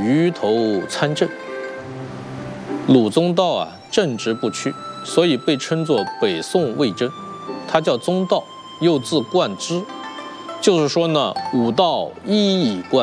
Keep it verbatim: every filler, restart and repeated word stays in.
鱼头参政。鲁宗道啊，正直不屈，所以被称作北宋魏征。他叫宗道，又字贯之，就是说呢，武道一以贯